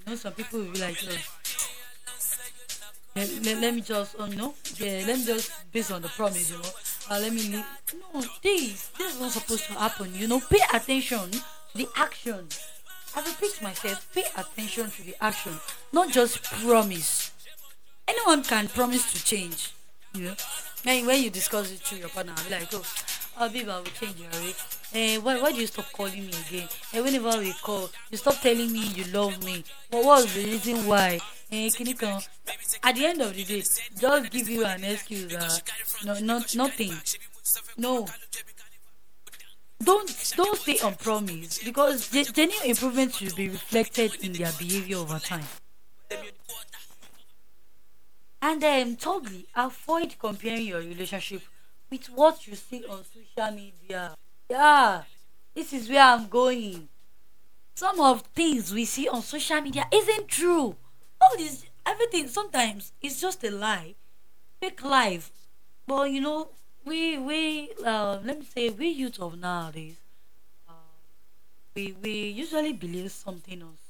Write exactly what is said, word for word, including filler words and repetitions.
know, some people will be like, oh, let, let, let me just, oh no, yeah, let me just based on the promise, you know, uh, let me leave. No, this, this is not supposed to happen, you know. Pay attention to the action. I repeat myself, pay attention to the action, not just promise. Anyone can promise to change, you know. When, when you discuss it to your partner, I'll be like, oh, oh babe, I will change your way. Eh, why, why do you stop calling me again? Eh, whenever we call, you stop telling me you love me. What was the reason why? Eh, can you come? At the end of the day, just give you an excuse. Uh, no, not nothing. No, don't don't stay on promise because the genuine improvement should be reflected in their behavior over time. And then thirdly, avoid comparing your relationship with what you see on social media. Yeah, this is where I'm going. Some of things we see on social media isn't true. All this everything sometimes it's just a lie, fake life. But you know, we we uh, let me say we youth of nowadays, uh, we we usually believe something on